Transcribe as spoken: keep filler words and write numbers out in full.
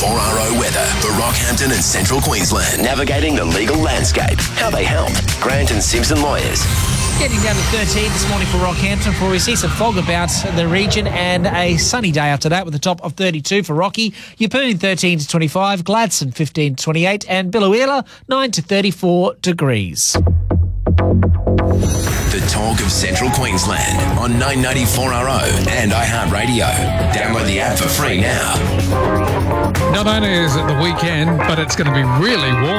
four R O weather for Rockhampton and Central Queensland. Navigating the legal landscape. How they help. Grant and Simpson Lawyers. Getting down to thirteen this morning for Rockhampton before we see some fog about the region and a sunny day after that with a top of thirty-two for Rocky. Yeppoon thirteen to twenty-five, Gladstone fifteen to twenty-eight and Biloela nine to thirty-four degrees. The talk of Central Queensland on nine ninety-four R O and iHeartRadio. Download the app for free now. Not only is it the weekend, but it's going to be really warm.